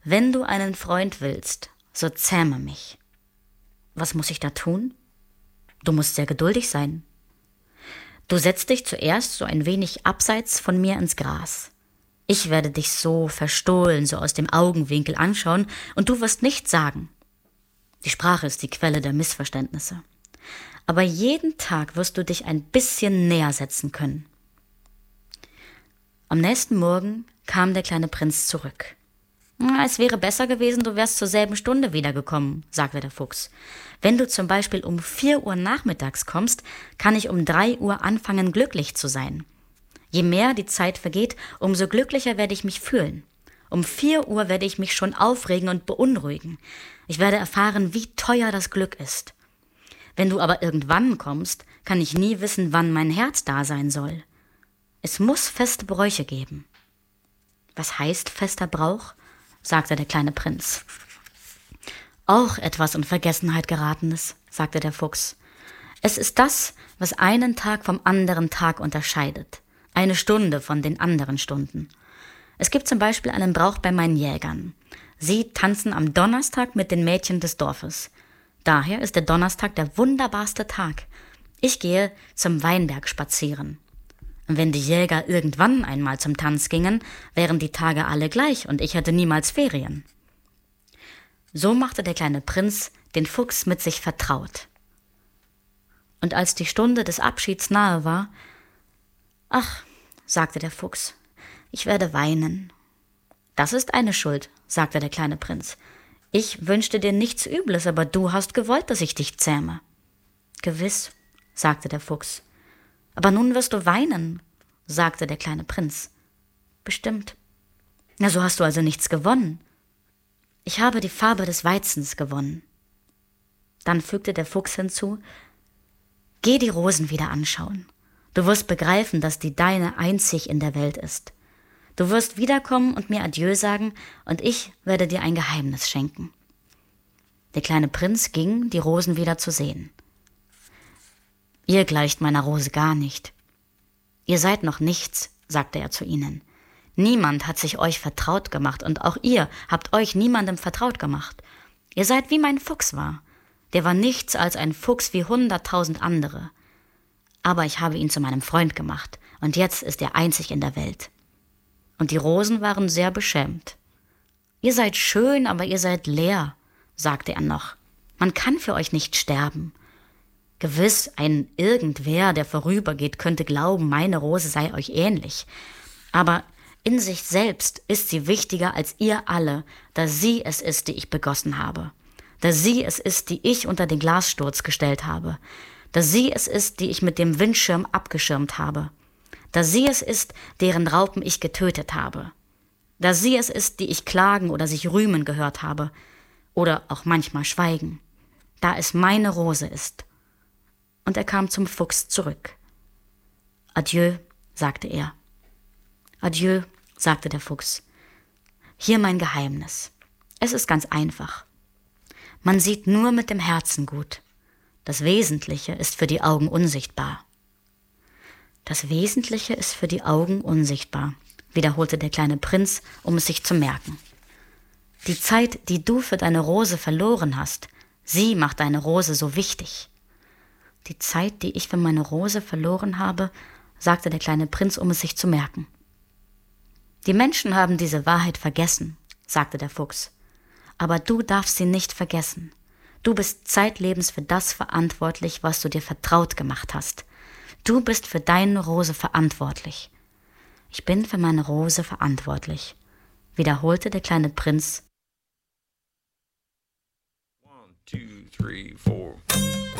Wenn du einen Freund willst, so zähme mich. Was muss ich da tun? Du musst sehr geduldig sein. Du setzt dich zuerst so ein wenig abseits von mir ins Gras. Ich werde dich so verstohlen, so aus dem Augenwinkel anschauen und du wirst nichts sagen. Die Sprache ist die Quelle der Missverständnisse. Aber jeden Tag wirst du dich ein bisschen näher setzen können. Am nächsten Morgen kam der kleine Prinz zurück. Es wäre besser gewesen, du wärst zur selben Stunde wiedergekommen, sagte der Fuchs. Wenn du zum Beispiel um 4 Uhr nachmittags kommst, kann ich um 3 Uhr anfangen, glücklich zu sein. Je mehr die Zeit vergeht, umso glücklicher werde ich mich fühlen. Um 4 Uhr werde ich mich schon aufregen und beunruhigen. Ich werde erfahren, wie teuer das Glück ist. Wenn du aber irgendwann kommst, kann ich nie wissen, wann mein Herz da sein soll. Es muss feste Bräuche geben. Was heißt fester Brauch? Sagte der kleine Prinz. Auch etwas in Vergessenheit geratenes, sagte der Fuchs. Es ist das, was einen Tag vom anderen Tag unterscheidet. Eine Stunde von den anderen Stunden. Es gibt zum Beispiel einen Brauch bei meinen Jägern. Sie tanzen am Donnerstag mit den Mädchen des Dorfes. Daher ist der Donnerstag der wunderbarste Tag. Ich gehe zum Weinberg spazieren. Und wenn die Jäger irgendwann einmal zum Tanz gingen, wären die Tage alle gleich und ich hätte niemals Ferien. So machte der kleine Prinz den Fuchs mit sich vertraut. Und als die Stunde des Abschieds nahe war, »Ach«, sagte der Fuchs, »ich werde weinen.« »Das ist eine Schuld«, sagte der kleine Prinz. »Ich wünschte dir nichts Übles, aber du hast gewollt, dass ich dich zähme.« »Gewiss«, sagte der Fuchs. »Aber nun wirst du weinen«, sagte der kleine Prinz. »Bestimmt.« »Na, so hast du also nichts gewonnen.« »Ich habe die Farbe des Weizens gewonnen.« Dann fügte der Fuchs hinzu, »Geh die Rosen wieder anschauen. Du wirst begreifen, dass die deine einzig in der Welt ist. Du wirst wiederkommen und mir Adieu sagen, und ich werde dir ein Geheimnis schenken.« Der kleine Prinz ging, die Rosen wieder zu sehen. »Ihr gleicht meiner Rose gar nicht. Ihr seid noch nichts«, sagte er zu ihnen. »Niemand hat sich euch vertraut gemacht, und auch ihr habt euch niemandem vertraut gemacht. Ihr seid wie mein Fuchs war. Der war nichts als ein Fuchs wie 100.000 andere. Aber ich habe ihn zu meinem Freund gemacht, und jetzt ist er einzig in der Welt.« Und die Rosen waren sehr beschämt. »Ihr seid schön, aber ihr seid leer«, sagte er noch. »Man kann für euch nicht sterben. Gewiss, ein Irgendwer, der vorübergeht, könnte glauben, meine Rose sei euch ähnlich. Aber in sich selbst ist sie wichtiger als ihr alle, da sie es ist, die ich begossen habe. Da sie es ist, die ich unter den Glassturz gestellt habe. Da sie es ist, die ich mit dem Windschirm abgeschirmt habe. Da sie es ist, deren Raupen ich getötet habe. Da sie es ist, die ich klagen oder sich rühmen gehört habe. Oder auch manchmal schweigen. Da es meine Rose ist.« Und er kam zum Fuchs zurück. »Adieu«, sagte er. »Adieu«, sagte der Fuchs. »Hier mein Geheimnis. Es ist ganz einfach. Man sieht nur mit dem Herzen gut. Das Wesentliche ist für die Augen unsichtbar.« »Das Wesentliche ist für die Augen unsichtbar«, wiederholte der kleine Prinz, um es sich zu merken. »Die Zeit, die du für deine Rose verloren hast, sie macht deine Rose so wichtig.« »Die Zeit, die ich für meine Rose verloren habe«, sagte der kleine Prinz, um es sich zu merken. »Die Menschen haben diese Wahrheit vergessen«, sagte der Fuchs. »Aber du darfst sie nicht vergessen. Du bist zeitlebens für das verantwortlich, was du dir vertraut gemacht hast. Du bist für deine Rose verantwortlich.« »Ich bin für meine Rose verantwortlich«, wiederholte der kleine Prinz. 1, 2, 3, 4